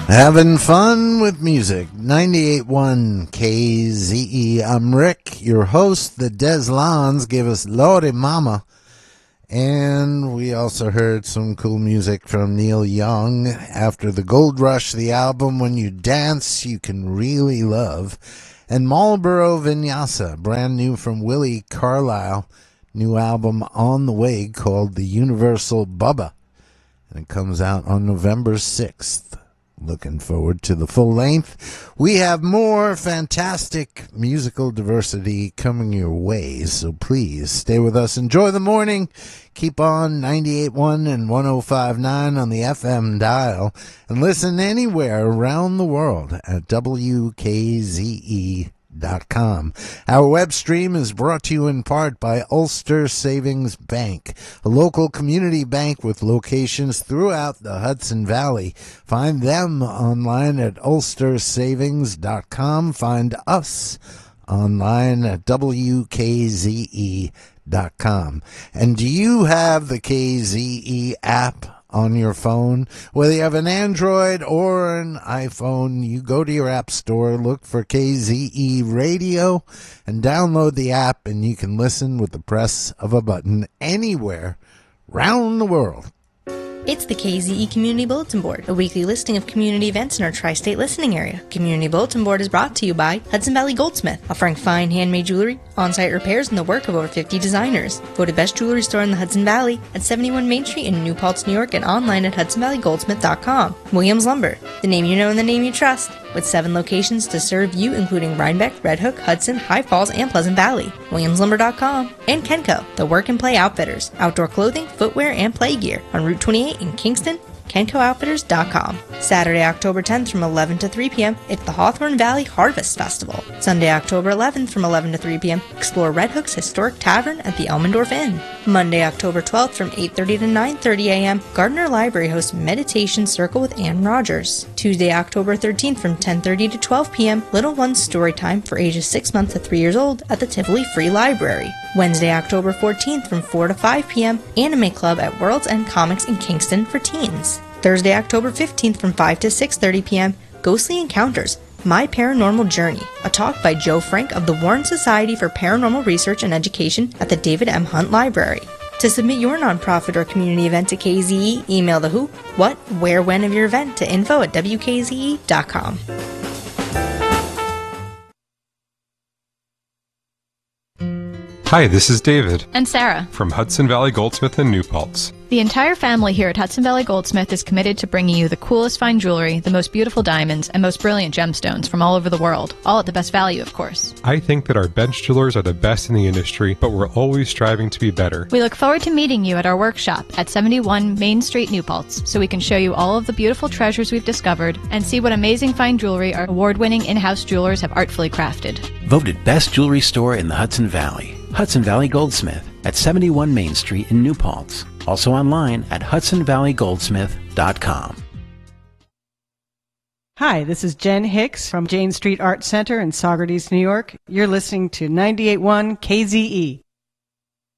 Having fun with music. 98.1 KZE. I'm Rick, your host. The Des Lons gave us Lordy Mama. And we also heard some cool music from Neil Young after the Gold Rush, the album When You Dance You Can Really Love. And Marlboro Vinyasa, brand new from Willie Carlisle. New album on the way called The Universal Bubba. And it comes out on November 6th. Looking forward to the full length. We have more fantastic musical diversity coming your way, so please stay with us. Enjoy the morning. Keep on 98.1 and 105.9 on the FM dial, and listen anywhere around the world at WKZE.com. Our web stream is brought to you in part by Ulster Savings Bank, a local community bank with locations throughout the Hudson Valley. Find them online at ulstersavings.com. Find us online at WKZE.com. And do you have the KZE app on your phone? Whether you have an Android or an iPhone, you go to your app store, look for KZE Radio, and download the app, and you can listen with the press of a button anywhere round the world. It's the KZE Community Bulletin Board, a weekly listing of community events in our tri-state listening area. Community Bulletin Board is brought to you by Hudson Valley Goldsmith, offering fine handmade jewelry, on-site repairs, and the work of over 50 designers. Voted best jewelry store in the Hudson Valley at 71 Main Street in New Paltz, New York, and online at hudsonvalleygoldsmith.com. Williams Lumber, the name you know and the name you trust, with 7 locations to serve you, including Rhinebeck, Red Hook, Hudson, High Falls, and Pleasant Valley. WilliamsLumber.com. And Kenco, the work and play outfitters, outdoor clothing, footwear, and play gear on Route 28 in Kingston. KencoOutfitters.com. Saturday, October 10th from 11 to 3 p.m., it's the Hawthorne Valley Harvest Festival. Sunday, October 11th from 11 to 3 p.m., explore Red Hook's historic tavern at the Elmendorf Inn. Monday, October 12th from 8:30 to 9:30 a.m., Gardner Library hosts Meditation Circle with Ann Rogers. Tuesday, October 13th from 10:30 to 12 p.m., Little One's Storytime for ages 6 months to 3 years old at the Tivoli Free Library. Wednesday, October 14th from 4 to 5 p.m., Anime Club at World's End Comics in Kingston for teens. Thursday, October 15th from 5 to 6:30 p.m., Ghostly Encounters, My Paranormal Journey, a talk by Joe Frank of the Warren Society for Paranormal Research and Education at the David M. Hunt Library. To submit your nonprofit or community event to KZE, email the who, what, where, when of your event to info@wkze.com. Hi, this is David. And Sarah. From Hudson Valley Goldsmith in New Paltz. The entire family here at Hudson Valley Goldsmith is committed to bringing you the coolest fine jewelry, the most beautiful diamonds, and most brilliant gemstones from all over the world, all at the best value, of course. I think that our bench jewelers are the best in the industry, but we're always striving to be better. We look forward to meeting you at our workshop at 71 Main Street, New Paltz, so we can show you all of the beautiful treasures we've discovered and see what amazing fine jewelry our award-winning in-house jewelers have artfully crafted. Voted best jewelry store in the Hudson Valley. Hudson Valley Goldsmith at 71 Main Street in New Paltz. Also online at hudsonvalleygoldsmith.com. Hi, this is Jen Hicks from Jane Street Art Center in Saugerties, New York. You're listening to 98.1 KZE.